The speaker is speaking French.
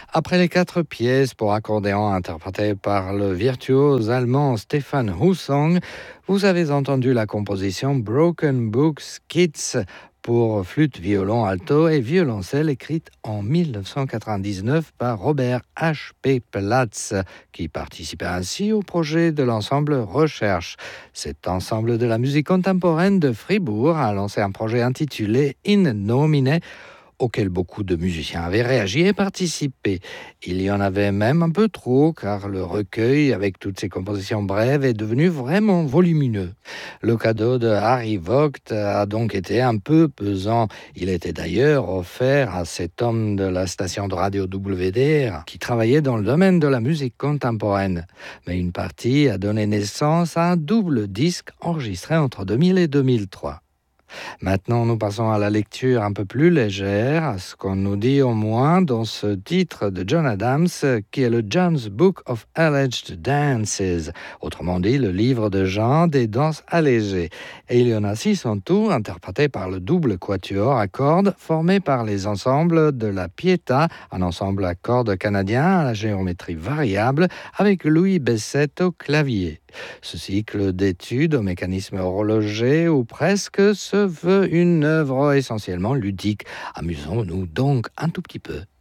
Après les 4 pièces pour accordéon interprétées par le virtuose allemand Stefan Husong, vous avez entendu la composition Broken Books Kids pour flûte, violon, alto et violoncelle écrite en 1999 par Robert H.P. Platz, qui participait ainsi au projet de l'ensemble Recherche. Cet ensemble de la musique contemporaine de Fribourg a lancé un projet intitulé In Nomine, auquel beaucoup de musiciens avaient réagi et participé. Il y en avait même un peu trop, car le recueil, avec toutes ses compositions brèves, est devenu vraiment volumineux. Le cadeau de Harry Vogt a donc été un peu pesant. Il était d'ailleurs offert à cet homme de la station de radio WDR, qui travaillait dans le domaine de la musique contemporaine. Mais une partie a donné naissance à un double disque enregistré entre 2000 et 2003. Maintenant, nous passons à la lecture un peu plus légère, à ce qu'on nous dit au moins dans ce titre de John Adams, qui est le John's Book of Alleged Dances, autrement dit le livre de Jean des danses allégées. Et il y en a 6 en tout, interprétés par le double quatuor à cordes, formé par les ensembles de la Pietà, un ensemble à cordes canadien à la géométrie variable, avec Louis Bessette au clavier. Ce cycle d'études au mécanisme horloger ou presque se veut une œuvre essentiellement ludique. Amusons-nous donc un tout petit peu.